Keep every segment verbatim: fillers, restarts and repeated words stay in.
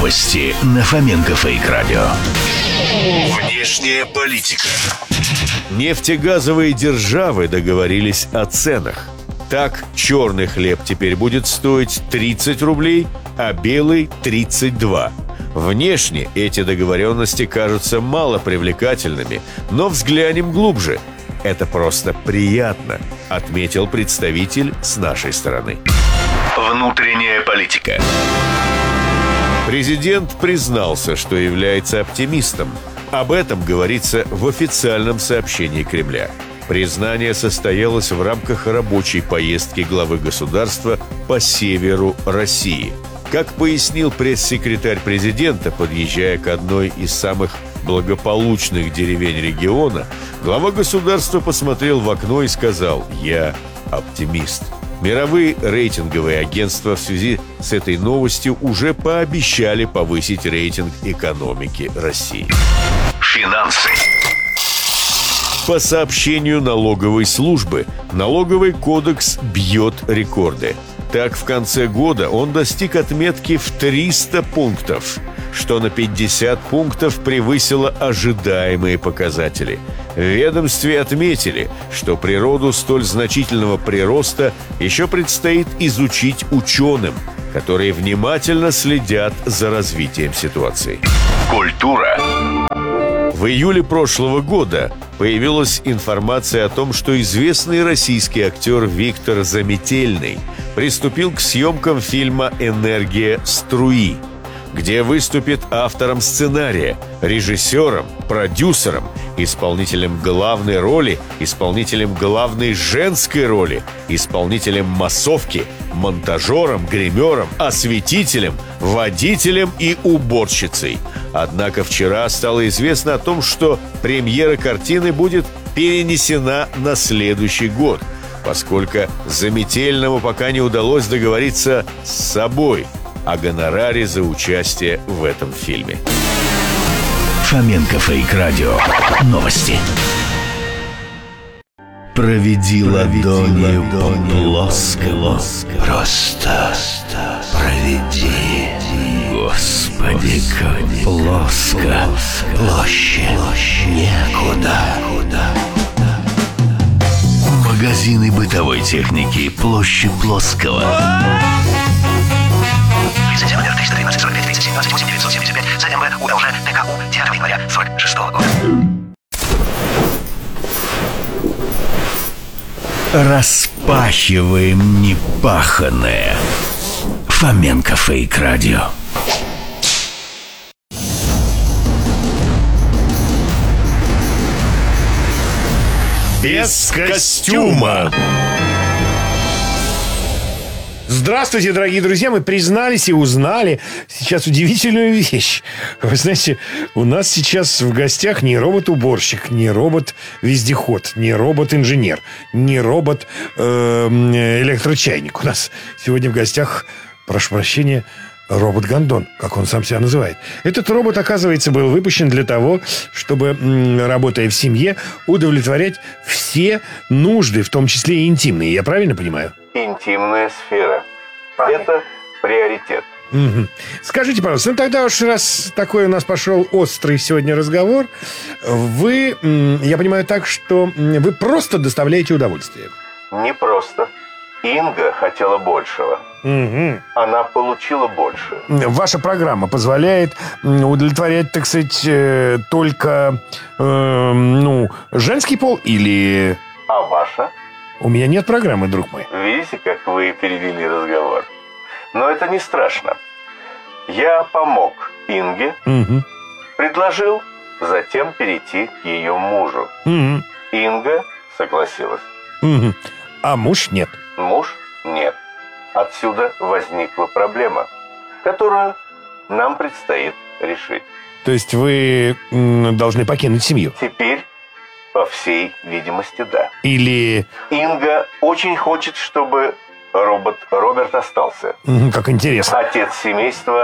Новости на Фоменко Фейк Радио. Внешняя политика. Нефтегазовые державы договорились о ценах. Так, черный хлеб теперь будет стоить тридцать рублей, а белый – тридцать два. Внешне эти договоренности кажутся мало привлекательными, но взглянем глубже. Это просто приятно, отметил представитель с нашей стороны. Внутренняя политика. Президент признался, что является оптимистом. Об этом говорится в официальном сообщении Кремля. Признание состоялось в рамках рабочей поездки главы государства по северу России. Как пояснил пресс-секретарь президента, подъезжая к одной из самых благополучных деревень региона, глава государства посмотрел в окно и сказал: «Я оптимист». Мировые рейтинговые агентства в связи с этой новостью уже пообещали повысить рейтинг экономики России. Финансы. По сообщению налоговой службы, налоговый кодекс бьет рекорды. Так, в конце года он достиг отметки в триста пунктов, что на пятьдесят пунктов превысило ожидаемые показатели. В ведомстве отметили, что природу столь значительного прироста еще предстоит изучить ученым, которые внимательно следят за развитием ситуации. Культура. В июле прошлого года появилась информация о том, что известный российский актер Виктор Заметельный приступил к съемкам фильма «Энергия струи», где выступит автором сценария, режиссером, продюсером, исполнителем главной роли, исполнителем главной женской роли, исполнителем массовки, монтажером, гримером, осветителем, водителем и уборщицей. Однако вчера стало известно о том, что премьера картины будет перенесена на следующий год, поскольку Заметельному пока не удалось договориться с собой о гонораре за участие в этом фильме. Фоменко Фейк Радио. Новости. Проведи ладонью по плоскому. Просто проведи. Господи, как плоско. Площадь некуда. Магазины бытовой техники. Площадь Плоского. Лицензия номер триста тринадцать сорок пять тридцать семь двадцать восемь девятьсот семьдесят пять за МВ УЛЖ ТКУ девятого января сорок шестого года. Распахиваем непаханное. Фоменко Фейк Радио. Без костюма. Здравствуйте, дорогие друзья. Мы признались и узнали сейчас удивительную вещь. Вы знаете, у нас сейчас в гостях не робот-уборщик, не робот-вездеход, не робот-инженер, не робот-электрочайник. У нас сегодня в гостях, прошу прощения, робот-гондон, как он сам себя называет. Этот робот, оказывается, был выпущен для того, чтобы, работая в семье, удовлетворять все нужды, в том числе и интимные. Я правильно понимаю? Интимная сфера. Это приоритет. Угу. Скажите, пожалуйста, ну тогда уж раз такой у нас пошел острый сегодня разговор, вы, я понимаю так, что вы просто доставляете удовольствие. Не просто. Инга хотела большего. Угу. Она получила больше. Ваша программа позволяет удовлетворять, так сказать, только э, ну, женский пол или... А ваша? У меня нет программы, друг мой. Видите, как вы перевели разговор? Но это не страшно. Я помог Инге, угу. предложил затем перейти к ее мужу. Угу. Инга согласилась. Угу. А муж нет. Муж нет. Отсюда возникла проблема, которую нам предстоит решить. То есть вы должны покинуть семью? Теперь, по всей видимости, да. Или... Инга очень хочет, чтобы робот Роберт остался. Как интересно. Отец семейства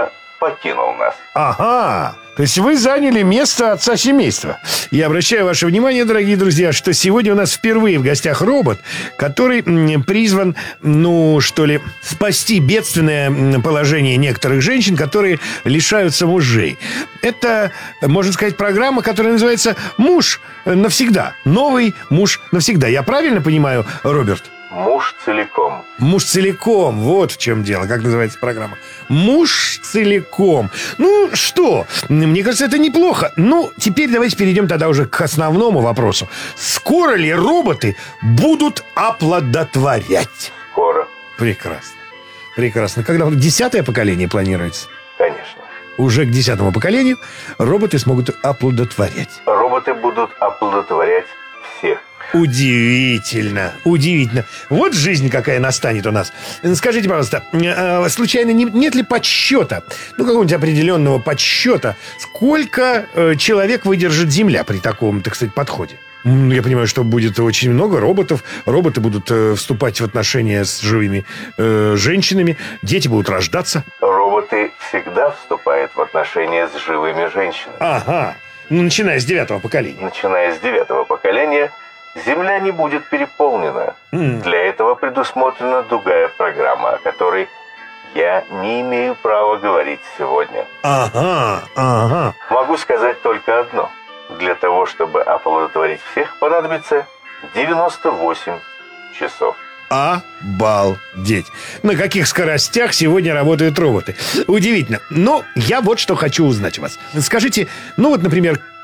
покинул нас. Ага, то есть вы заняли место отца семейства. Я обращаю ваше внимание, дорогие друзья, что сегодня у нас впервые в гостях робот, который м, призван, ну, что ли, спасти бедственное м, положение некоторых женщин, которые лишаются мужей. Это, можно сказать, программа, которая называется «Муж навсегда». Новый муж навсегда. Я правильно понимаю, Роберт? Муж целиком. Муж целиком, вот в чем дело. Как называется программа? Муж целиком. Ну, что? Мне кажется, это неплохо. Ну, теперь давайте перейдем тогда уже к основному вопросу. Скоро ли роботы будут оплодотворять? Скоро. Прекрасно. Прекрасно. Когда десятое поколение планируется? Конечно. Уже к десятому поколению роботы смогут оплодотворять. Роботы будут оплодотворять всех. Удивительно, удивительно. Вот жизнь какая настанет у нас. Скажите, пожалуйста, а, случайно не- нет ли подсчета, ну, какого-нибудь определенного подсчета, сколько э, человек выдержит Земля при таком, так сказать, подходе? М, Я понимаю, что будет очень много роботов. Роботы будут э, вступать в отношения с живыми э, женщинами. Дети будут рождаться. Роботы всегда вступают в отношения с живыми женщинами. Ага. Ну, начиная с девятого поколения. Начиная с девятого поколения, Земля не будет переполнена. М. Для этого предусмотрена другая программа, о которой я не имею права говорить сегодня. Ага, ага. Могу сказать только одно. Для того, чтобы оплодотворить всех, понадобится девяносто восемь часов. Обалдеть. На каких скоростях сегодня работают роботы. Удивительно. Но я вот что хочу узнать у вас. Скажите, ну вот, например,